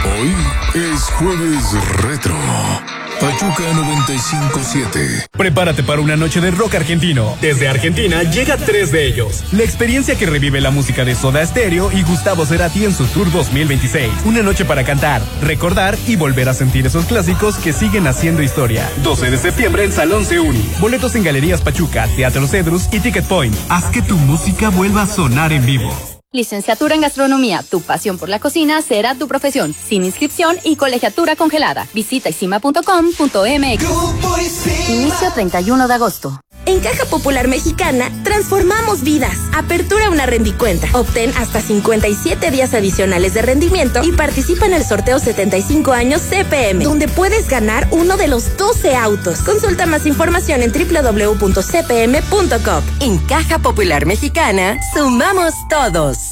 Hoy es Jueves Retro. Pachuca 95.7. Prepárate para una noche de rock argentino. Desde Argentina llega 3 de ellos. La experiencia que revive la música de Soda Stereo y Gustavo Cerati en su Tour 2026. Una noche para cantar, recordar y volver a sentir esos clásicos que siguen haciendo historia. 12 de septiembre en Salón Seuni. Boletos en Galerías Pachuca, Teatro Cedrus y Ticket Point. Haz que tu música vuelva a sonar en vivo. Licenciatura en Gastronomía, tu pasión por la cocina será tu profesión, sin inscripción y colegiatura congelada. Visita isima.com.mx. Inicio 31 de agosto. En Caja Popular Mexicana, transformamos vidas. Apertura una rendicuenta. Obtén hasta 57 días adicionales de rendimiento y participa en el sorteo 75 años CPM, donde puedes ganar uno de los 12 autos. Consulta más información en www.cpm.com. En Caja Popular Mexicana, sumamos todos.